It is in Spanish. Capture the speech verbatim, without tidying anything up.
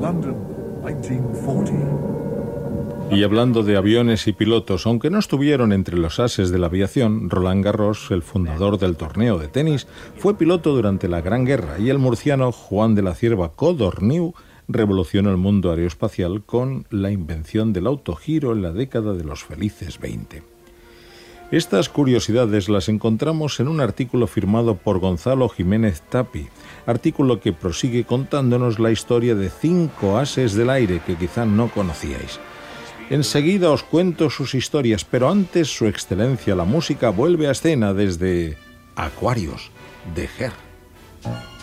London, nineteen forty. Y hablando de aviones y pilotos, aunque no estuvieron entre los ases de la aviación, Roland Garros, el fundador del torneo de tenis, fue piloto durante la Gran Guerra, y el murciano Juan de la Cierva Codorniu revolucionó el mundo aeroespacial con la invención del autogiro en la década de los felices veinte. Estas curiosidades las encontramos en un artículo firmado por Gonzalo Jiménez Tapi, artículo que prosigue contándonos la historia de cinco ases del aire que quizá no conocíais. Enseguida os cuento sus historias, pero antes su excelencia la música vuelve a escena desde Aquarius de Her.